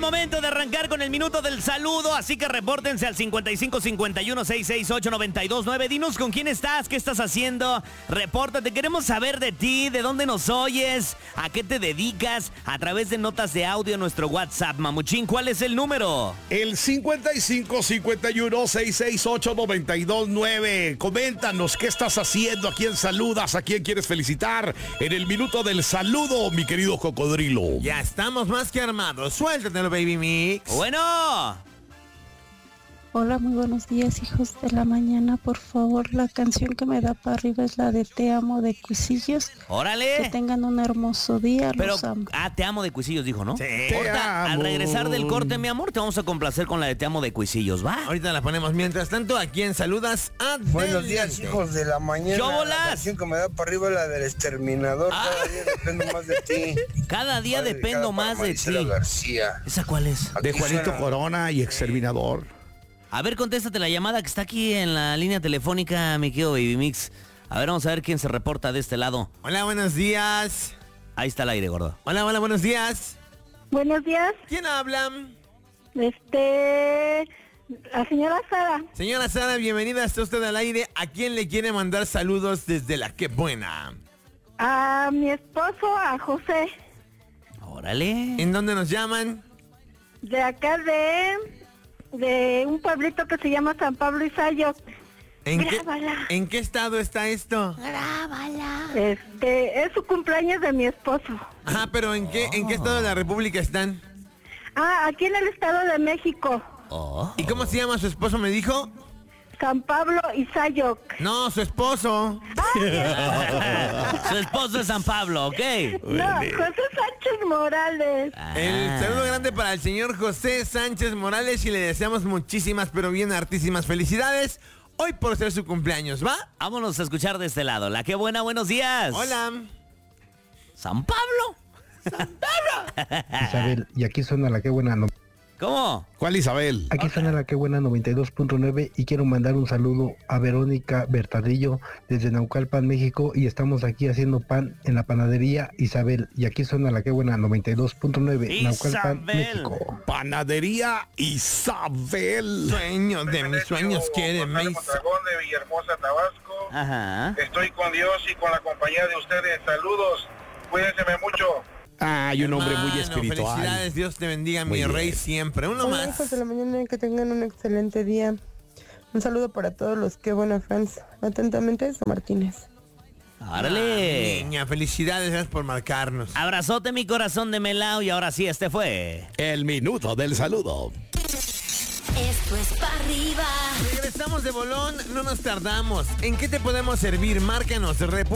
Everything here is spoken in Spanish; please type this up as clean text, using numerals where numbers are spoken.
momento de arrancar con el minuto del saludo, así que repórtense al 5551-668-929. Dinos con quién estás, qué estás haciendo. Repórtate, queremos saber de ti, de dónde nos oyes, a qué te dedicas, a través de notas de audio en nuestro WhatsApp. Mamuchín, ¿cuál es el número? El 5551-668-929. Coméntanos qué estás haciendo, a quién saludas, a quién quieres felicitar en el minuto del saludo, mi querido cocodrilo. Ya estamos más que armados. Suéltatelo, Baby Mix. Bueno. Hola, muy buenos días, hijos de la mañana. Por favor, la canción que me da para arriba es la de Te amo de Cuisillos. Órale. Que tengan un hermoso día, Pero, los amo. te amo de Cuisillos, dijo, ¿no? Sí. Ahorita, al regresar del corte, mi amor, te vamos a complacer con la de Te amo de Cuisillos, ¿va? Ahorita la ponemos. Mientras tanto, ¿a quién saludas? Adelante. Buenos días, hijos de la mañana. ¿Qué bolas? La canción que me da para arriba es la del Exterminador. Cada día dependo más de ti. Cada día dependo más de ti. Marisela García. ¿Esa cuál es? De Aquí Juanito suena. Corona y Exterminador. A ver, contéstate la llamada que está aquí en la línea telefónica, mi querido Baby Mix. A ver, vamos a ver quién se reporta de este lado. Hola, buenos días. Ahí está el aire, gordo. Hola, buenos días. Buenos días, ¿Quién habla? la señora Sara. Señora Sara, bienvenida. Está usted al aire. ¿A quién le quiere mandar saludos desde la Qué Buena? A mi esposo, a José, Órale. ¿En dónde nos llaman? de acá de un pueblito que se llama San Pablo Isayo. Grábala. ¿En qué estado está esto? Es su cumpleaños de mi esposo. Ajá, pero ¿en qué estado de la República están? Aquí en el Estado de México, Oh. ¿Y cómo se llama su esposo, me dijo? San Pablo Isayo. No, su esposo. Su esposo es San Pablo, ¿ok? No, José Sánchez Morales. El saludo grande para el señor José Sánchez Morales y le deseamos muchísimas, pero bien hartísimas felicidades hoy por ser su cumpleaños, ¿va? Vámonos a escuchar de este lado. La Qué Buena, buenos días. Hola. San Pablo. Isabel, y aquí suena la Qué Buena. ¿Cómo? ¿Cuál Isabel? Aquí suena la Qué Buena 92.9 y quiero mandar un saludo a Verónica Bertadillo desde Naucalpan, México, y estamos aquí haciendo pan en la panadería Isabel. Y aquí suena la Qué Buena 92.9, Naucalpan, Isabel. México. Panadería Isabel. Sueño de mis sueños, quiere Gonzalo Mondragón de Villahermosa, Tabasco. Ajá. Estoy con Dios y con la compañía de ustedes. Saludos. Cuídense mucho. Ay, un hombre muy Hermano, espiritual. Felicidades, Dios te bendiga, Muy mi bien. rey, siempre. Uno Hola, más. hijos de la mañana, que tengan un excelente día. Un saludo para todos los Qué Buena fans. Atentamente, San Martínez. Órale. Niña, felicidades, gracias por marcarnos. Abrazote mi corazón de melao y ahora sí, este fue. El minuto del saludo. Esto es para arriba. Regresamos de bolón, no nos tardamos. ¿En qué te podemos servir? Márcanos,